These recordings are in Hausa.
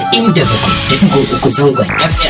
97.3 zangon FM.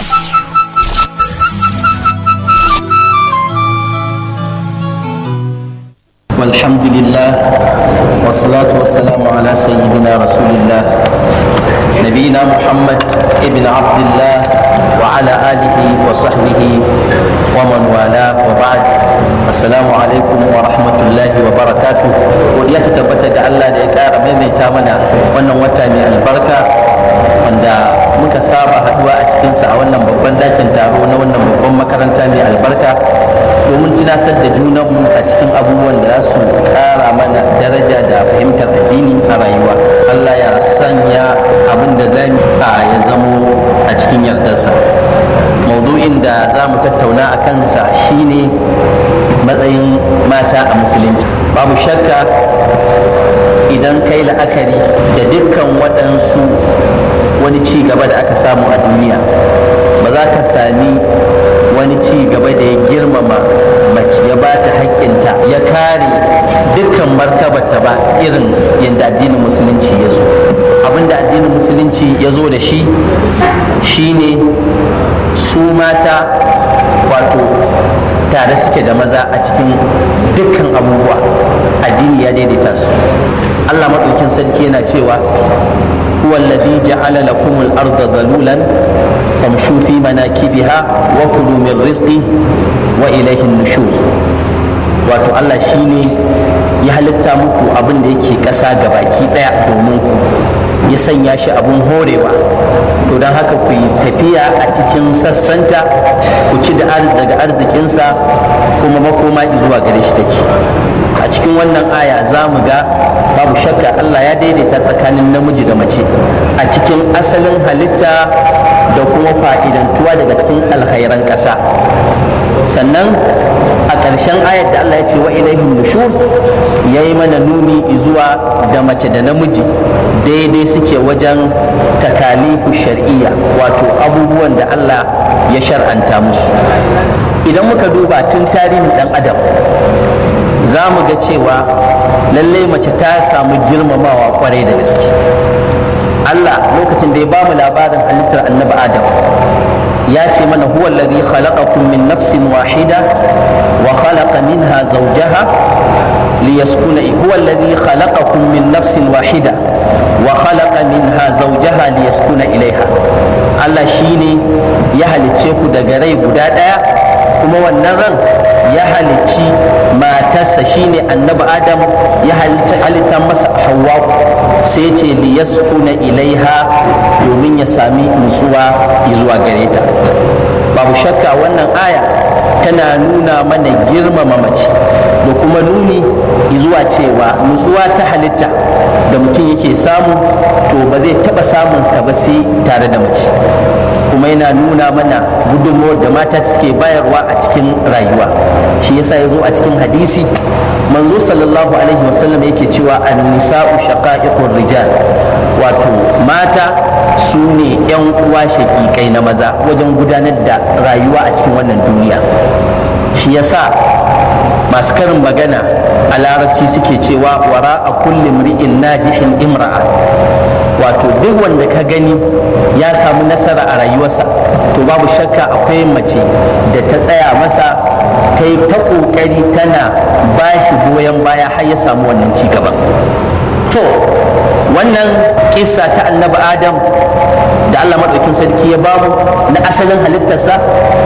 والحمد لله والصلاة والسلام على سيدنا رسول الله نبينا محمد ابن عبد الله وعلى آله وصحبه ومن والاه وبعد السلام عليكم ورحمة الله وبركاته وديا تتبتا ga Allah da ya ƙara maimaita mana wannan wata mai albarka wanda muka saba haduwa a cikinsa a wannan babban dakin taro na wannan babban makaranta mai albarka domin tunasar da junanmu a cikin abubuwan da za su ƙara mana daraja da fahimtar addini a rayuwa. Allah ya sanya abin da za mu ya zamo a cikin yardarsa. Maudu'in da za mu tattauna a kansa shine matsayin mata a musulunci. Babu shakka idan kai la'akari da dukkan waɗansu wani ci gaba da aka samu a duniya, ba za ka sami wani ci gaba da ya girmama mace ya ba ta haƙƙinta ya kare dukkan martabarta ba irin yadda addinin musulunci ya zo. Abinda addinin musulunci ya zo da shi shine su mata wato tare suke da maza a cikin dukkan abubuwa. Addini ya daidaita su. Allah maɗaukin sarki yana cewa huwa alladhi ja'ala lakumul arda zalulan famshu fi manakibiha wa kulu min rizqi wa ilayhi nushur. Wato Allah shine ya halitta muku abin da yake ƙasa gabaki ɗaya domin ku, ya sanya shi abin horewa, to don haka ku yi tafiya a cikin sassanta, ku ci daga arzikinsa, kuma makoma zuwa gare shi take. A cikin wannan aya za mu ga babu shakka Allah ya daidaita tsakanin namiji da mace a cikin asalin halitta da kuma fa'idantuwa daga cikin alkhairan ƙasa. Sannan a ƙarshen ayar da Allah ya ce wa ilaihin nushur, ya yi mana nuni zuwa da mace da namiji daidai suke wajen takalifu shar'iyya, wato abubuwan da Allah ya shar'anta musu. Idan muka duba tun tarihin ɗan adam za mu ga cewa lallai mace ta samu girmamawa kwarai da gaske. Allah lokacin da ya ba mu labarin halittar annabi Adam ya ce mana huwa alladhi khalaqakum min nafsin wahida wa khalaqa minha zawjaha liyaskuna huwa alladhi khalaqakum min nafsin wahida wa khalaqa minha zawjaha liyaskuna ilaiha. Allah shine ya halicce ku daga rai guda daya, kuma wannan ran ya halicci matarsa shine annabi Adam, ya halitta masa Hawwa, sai ce liyaskuna ilaiha, domin ya sami nutsuwa zuwa gare ta. Babu shakka wannan aya tana nuna mana girmama mace da kuma nuni zuwa cewa nutsuwa ta halitta da mutum yake samu to ba zai taba samun ta ba sai tare da mace. Kuma yana nuna mana gudunmuwar da mata suke bayarwa a cikin rayuwa. Shi yasa ya zo a cikin hadisi manzo sallallahu alaihi wasallam yake cewa an-nisa'u shaqa'iqur rijal, wato mata su ne yan uwa shaƙiƙai na maza wajen gudanar da rayuwa a cikin wannan duniya. Shi yasa masu karin magana a larabci suke cewa wara a kulli mri'in najihin imra'a, wato duk wanda ka gani ya samu nasara a rayuwarsa to babu shakka akwai mace da ta tsaya masa, ta yi ta ƙoƙari tana ba shi goyon baya har ya samu wannan ci gaban. To wannan kissa ta annabi Adam da Allah maɗaukin sarki ya bamu na asalin halittarsa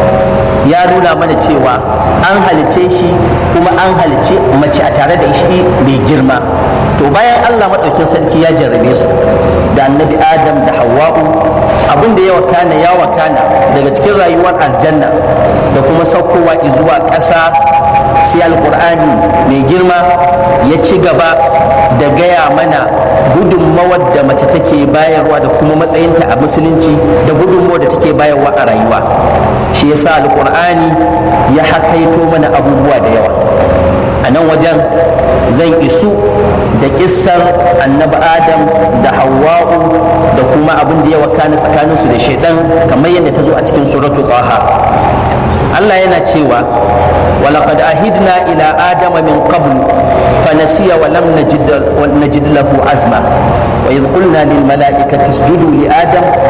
ya nuna mana cewa an halice shi kuma an halice mace a tare da shi mai girma. To bayan Allah maɗaukin sarki ya jarrabe su da annabi Adam da Hawwa'u, abin da ya wakana daga cikin rayuwar aljanna da kuma saukowa zuwa ƙasa, sai alƙur'ani mai girma ya ci gaba da gaya mana gudunmawar da mace take bayarwa da kuma matsayinta a musulunci da gudunmawar da take bayarwa a rayuwa. Shi yasa alƙur'ani ya hakaito mana abubuwa da yawa. A nan wajen zan isu da kissar annabi Adam da Hawwa'u da kuma abin da ya wakana tsakaninsu da shaidan, kamar yadda ta zo a cikin suratu Taha. Allah yana cewa ولقد عهدنا إلى آدم من قبل فنسي ولم نجد له عزما وإذ قلنا للملائكة اسجدوا لآدم